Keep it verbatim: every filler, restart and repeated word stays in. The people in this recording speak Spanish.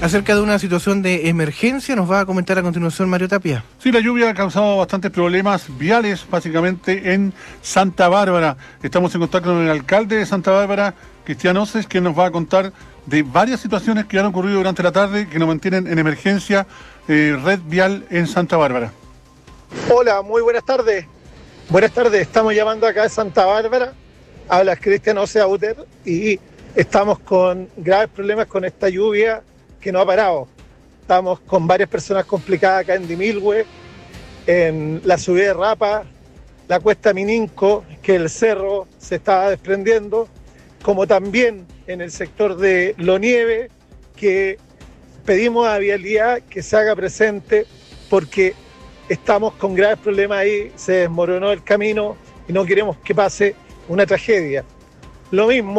Acerca de una situación de emergencia, nos va a comentar a continuación Mario Tapia. Sí, la lluvia ha causado bastantes problemas viales, básicamente en Santa Bárbara. Estamos en contacto con el alcalde de Santa Bárbara, Cristian Oces, que nos va a contar de varias situaciones que han ocurrido durante la tarde que nos mantienen en emergencia eh, red vial en Santa Bárbara. Hola, muy buenas tardes. Buenas tardes, estamos llamando acá de Santa Bárbara. Habla Cristian Oces Auter y estamos con graves problemas con esta lluvia que no ha parado. Estamos con varias personas complicadas acá en Dimilgüe, en la subida de Rapa, la cuesta Mininco, que el cerro se está desprendiendo, como también en el sector de Lonieve, que pedimos a Vialidad que se haga presente porque estamos con graves problemas ahí, se desmoronó el camino y no queremos que pase una tragedia. Lo mismo